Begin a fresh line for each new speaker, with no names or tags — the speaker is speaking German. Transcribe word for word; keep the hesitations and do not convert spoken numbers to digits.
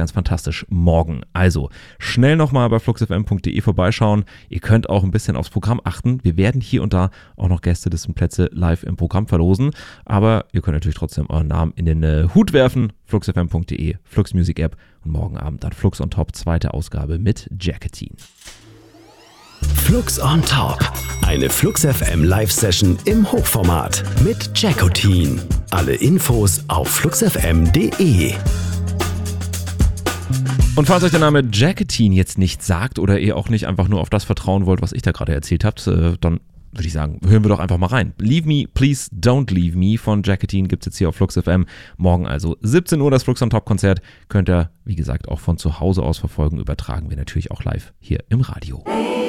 ganz fantastisch morgen. Also schnell nochmal bei fluxfm punkt de vorbeischauen. Ihr könnt auch ein bisschen aufs Programm achten. Wir werden hier und da auch noch Gästelistenplätze live im Programm verlosen. Aber ihr könnt natürlich trotzdem euren Namen in den äh, Hut werfen. fluxfm punkt de, Flux Music App und morgen Abend dann Flux on Top, zweite Ausgabe mit Jacketin.
Flux on Top. Eine Flux F M Live-Session im Hochformat mit Jacketin. Alle Infos auf fluxfm punkt de.
Und falls euch der Name Jacketin jetzt nicht sagt oder ihr auch nicht einfach nur auf das vertrauen wollt, was ich da gerade erzählt habt, dann würde ich sagen, hören wir doch einfach mal rein. Leave Me, Please Don't Leave Me von Jacketin gibt es jetzt hier auf Flux F M. Morgen also siebzehn Uhr das Flux on Top Konzert. Könnt ihr, wie gesagt, auch von zu Hause aus verfolgen. Übertragen wir natürlich auch live hier im Radio.